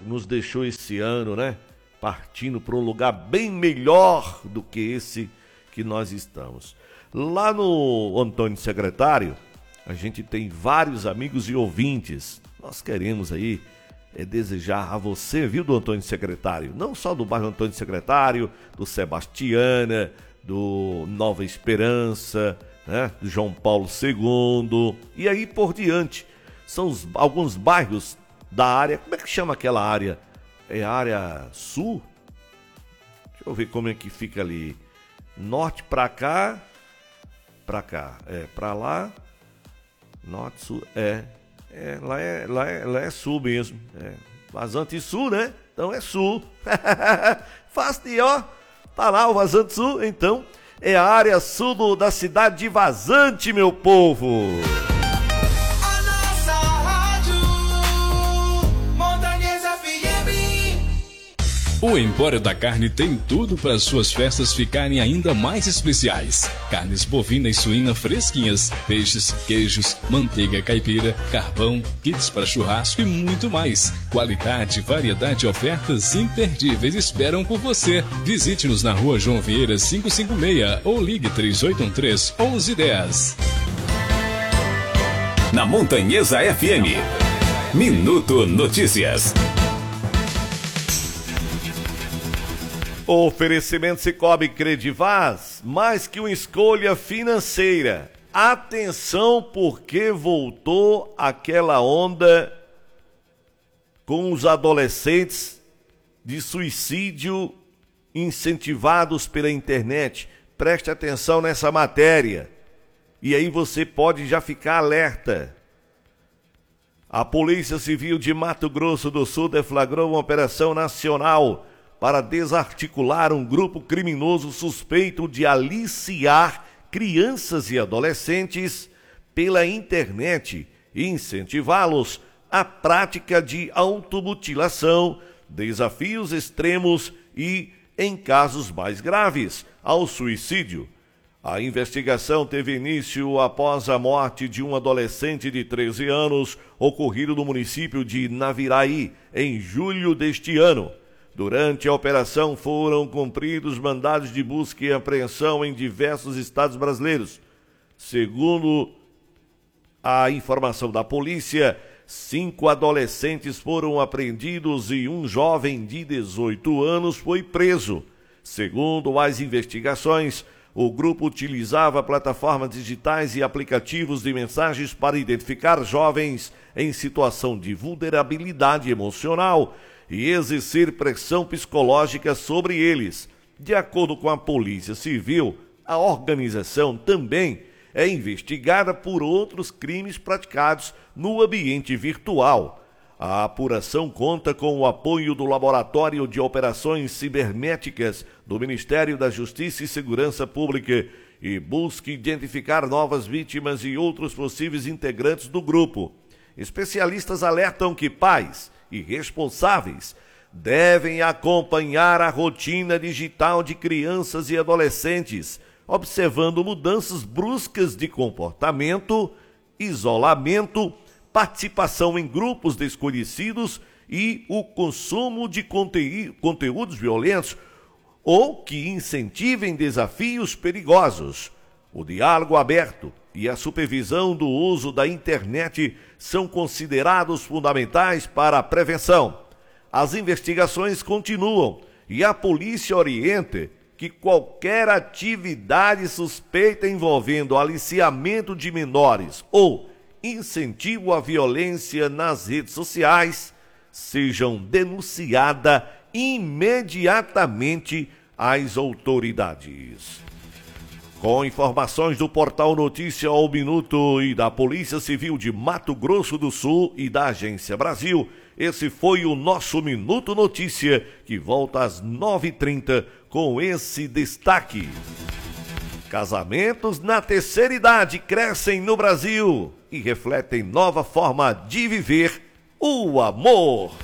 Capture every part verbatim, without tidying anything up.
nos deixou esse ano, né? Partindo para um lugar bem melhor do que esse que nós estamos. Lá no Antônio Secretário, a gente tem vários amigos e ouvintes. Nós queremos aí é, desejar a você, viu, do Antônio Secretário, não só do bairro Antônio Secretário, do Sebastiana, do Nova Esperança, né, do João Paulo segundo, e aí por diante. São os, alguns bairros da área, como é que chama aquela área? É a área sul? Deixa eu ver como é que fica ali. Norte pra cá, pra cá, é, pra lá, norte, sul, é, é, lá é, lá é, lá é sul mesmo, é, Vazante Sul, né? Então é sul. Fácil de, ó, tá lá o Vazante Sul, então é a área sul do, da cidade de Vazante, meu povo. A nossa rádio, Montanhesa F M. O Empório da Carne tem tudo para suas festas ficarem ainda mais especiais. Carnes bovina e suína fresquinhas, peixes, queijos, manteiga caipira, carvão, kits para churrasco e muito mais. Qualidade, variedade e ofertas imperdíveis esperam por você. Visite-nos na rua João Vieira quinhentos e cinquenta e seis ou ligue três oito um três, um um um zero. Na Montanhesa F M, Minuto Notícias. Oferecimento Cicobi Credivaz, mais que uma escolha financeira. Atenção, porque voltou aquela onda com os adolescentes de suicídio incentivados pela internet. Preste atenção nessa matéria. E aí você pode já ficar alerta. A Polícia Civil de Mato Grosso do Sul deflagrou uma operação nacional para desarticular um grupo criminoso suspeito de aliciar crianças e adolescentes pela internet e incentivá-los à prática de automutilação, desafios extremos e, em casos mais graves, ao suicídio. A investigação teve início após a morte de um adolescente de treze anos, ocorrido no município de Naviraí, em julho deste ano. Durante a operação foram cumpridos mandados de busca e apreensão em diversos estados brasileiros. Segundo a informação da polícia, cinco adolescentes foram apreendidos e um jovem de dezoito anos foi preso. Segundo as investigações, o grupo utilizava plataformas digitais e aplicativos de mensagens para identificar jovens em situação de vulnerabilidade emocional e exercer pressão psicológica sobre eles. De acordo com a Polícia Civil, a organização também é investigada por outros crimes praticados no ambiente virtual. A apuração conta com o apoio do Laboratório de Operações Cibernéticas do Ministério da Justiça e Segurança Pública e busca identificar novas vítimas e outros possíveis integrantes do grupo. Especialistas alertam que pais e responsáveis devem acompanhar a rotina digital de crianças e adolescentes, observando mudanças bruscas de comportamento, isolamento, participação em grupos desconhecidos e o consumo de conte- conteúdos violentos ou que incentivem desafios perigosos. O diálogo aberto e a supervisão do uso da internet são considerados fundamentais para a prevenção. As investigações continuam e a polícia orienta que qualquer atividade suspeita envolvendo aliciamento de menores ou incentivo à violência nas redes sociais sejam denunciada imediatamente às autoridades. Com informações do Portal Notícia ao Minuto e da Polícia Civil de Mato Grosso do Sul e da Agência Brasil, esse foi o nosso Minuto Notícia, que volta às nove e trinta com esse destaque. Casamentos na terceira idade crescem no Brasil e refletem nova forma de viver o amor.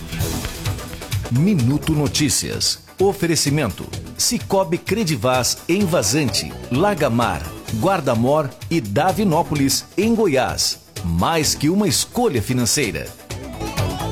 Minuto Notícias. Oferecimento: Cicobi Credivaz em Vazante, Lagamar, Guarda-Mor e Davinópolis, em Goiás. Mais que uma escolha financeira.